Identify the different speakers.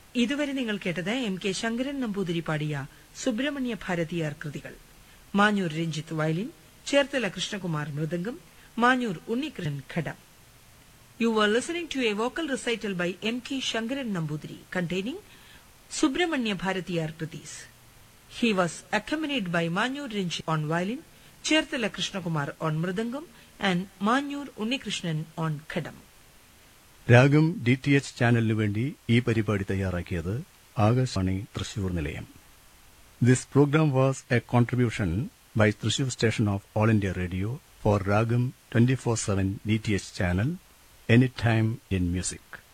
Speaker 1: ഇതുവരെ നിങ്ങൾ കേട്ടത് എം കെ ശങ്കരൻ നമ്പൂതിരി പാടിയ സുബ്രഹ്മണ്യ ഭാരതിയാർ കൃതികൾ. Manjoor Ranjith violin, Cherthala Krishnakumar mridangam, Manjoor Unnikrishnan ghatam. You were listening to a vocal recital by M. K. Shankaran Nambudiri containing Subramanya Bharatiyar Kritis. He was accompanied by Manyur Rinchi on violin, Cherthala Krishnakumar on mridangam and Manyur Unnikrishnan on khadam.
Speaker 2: രാഗം DTH ചാനലിനു വേണ്ടി ഈ പരിപാടി തയ്യാറാക്കിയത് ആകാശവാണി തൃശൂർ നിലയം. This program was a contribution by Thrissur station of All India Radio for Ragam 24/7 DTH channel, anytime in music.